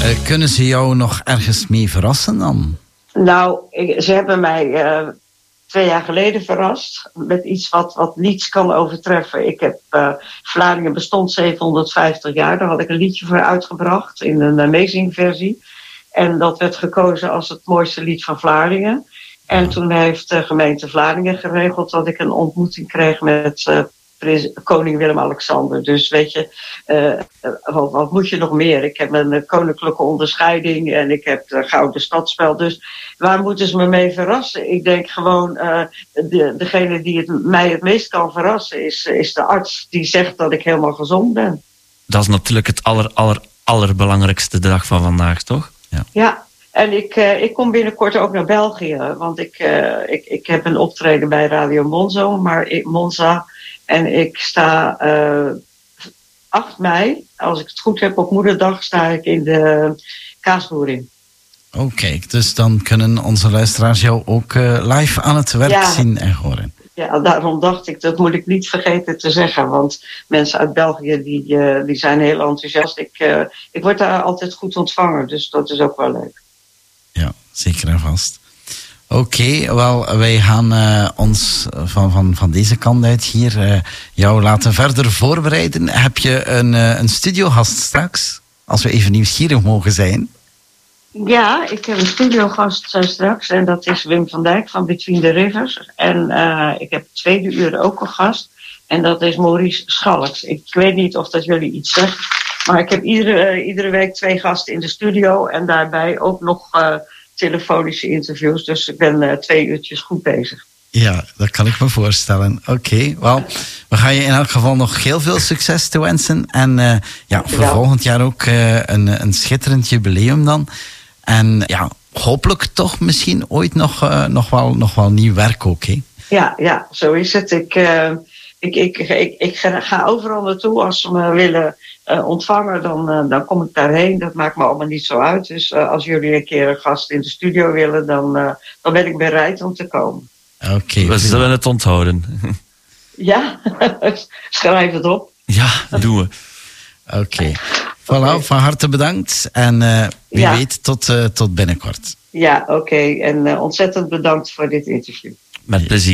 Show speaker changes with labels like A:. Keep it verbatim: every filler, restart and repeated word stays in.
A: Uh, kunnen ze jou nog ergens mee verrassen dan?
B: Nou, ik, ze hebben mij uh, twee jaar geleden verrast met iets wat, wat niets kan overtreffen. Ik heb uh, Vlaardingen bestond zevenhonderdvijftig jaar. Daar had ik een liedje voor uitgebracht in een amazing versie. En dat werd gekozen als het mooiste lied van Vlaardingen. En toen heeft de gemeente Vlaardingen geregeld dat ik een ontmoeting kreeg met uh, prins, koning Willem-Alexander. Dus weet je, uh, wat, wat moet je nog meer? Ik heb een uh, koninklijke onderscheiding en ik heb de Gouden Stadspel. Dus waar moeten ze me mee verrassen? Ik denk gewoon, uh, de, degene die het, mij het meest kan verrassen is, is de arts die zegt dat ik helemaal gezond ben.
C: Dat is natuurlijk het aller, aller, allerbelangrijkste de dag van vandaag, toch?
B: Ja. Ja. En ik, uh, ik kom binnenkort ook naar België, want ik, uh, ik, ik heb een optreden bij Radio Monzo, maar ik, Monza. En ik sta uh, acht mei, als ik het goed heb, op Moederdag sta ik in de kaasboerin.
A: Oh kijk, dus dan kunnen onze luisteraars jou ook uh, live aan het werk ja. zien en horen.
B: Ja, daarom dacht ik, dat moet ik niet vergeten te zeggen. Want mensen uit België, die, uh, die zijn heel enthousiast. Ik, uh, ik word daar altijd goed ontvangen, dus dat is ook wel leuk.
A: Ja, zeker en vast. Oké, okay, wel, wij gaan uh, ons van, van, van deze kant uit hier uh, jou laten verder voorbereiden. Heb je een, uh, een studiogast straks? Als we even nieuwsgierig mogen zijn.
B: Ja, ik heb een studiogast uh, straks en dat is Wim van Dijk van Between the Rivers. En uh, ik heb het tweede uur ook een gast en dat is Maurice Schalks. Ik weet niet of dat jullie iets zegt, maar ik heb iedere, uh, iedere week twee gasten in de studio en daarbij ook nog uh, telefonische interviews. Dus ik ben uh, twee uurtjes goed bezig.
A: Ja, dat kan ik me voorstellen. Oké, okay, wel, we gaan je in elk geval nog heel veel succes toewensen. En uh, ja, voor ja. volgend jaar ook uh, een, een schitterend jubileum dan. En ja, hopelijk toch misschien ooit nog, uh, nog, wel, nog wel nieuw werk ook, hè?
B: Ja, ja, zo is het. Ik, uh, ik, ik, ik, ik ga overal naartoe. Als ze me willen uh, ontvangen, dan, uh, dan kom ik daarheen. Dat maakt me allemaal niet zo uit. Dus uh, als jullie een keer een gast in de studio willen, dan, uh, dan ben ik bereid om te komen.
C: Oké, okay, we zullen het onthouden.
B: Ja, schrijf het op.
C: Ja, dat doen we.
A: Oké. Okay. Voilà, okay. Van harte bedankt. En uh, wie ja. weet, tot, uh, tot binnenkort.
B: Ja, oké. Okay. En uh, ontzettend bedankt voor dit interview.
C: Met plezier.